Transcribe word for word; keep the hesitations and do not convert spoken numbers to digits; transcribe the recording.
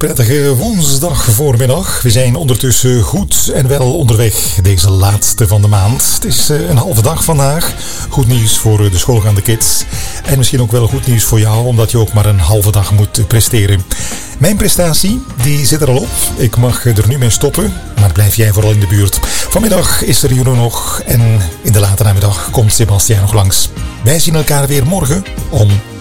prettige woensdag voormiddag. We zijn ondertussen goed en wel onderweg deze laatste van de maand. Het is een halve dag vandaag. Goed nieuws voor de schoolgaande kids. En misschien ook wel goed nieuws voor jou, omdat je ook maar een halve dag moet presteren. Mijn prestatie, die zit er al op. Ik mag er nu mee stoppen, maar blijf jij vooral in de buurt. Vanmiddag is er Jeroen nog en in de late namiddag komt Sebastiaan nog langs. Wij zien elkaar weer morgen om